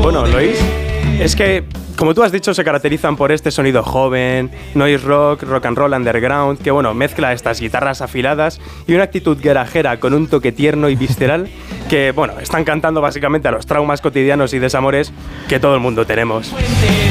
Bueno, Lois, es que, como tú has dicho, se caracterizan por este sonido joven, noise rock, rock and roll underground, que bueno, mezcla estas guitarras afiladas y una actitud garajera con un toque tierno y visceral que, bueno, están cantando básicamente a los traumas cotidianos y desamores que todo el mundo tenemos.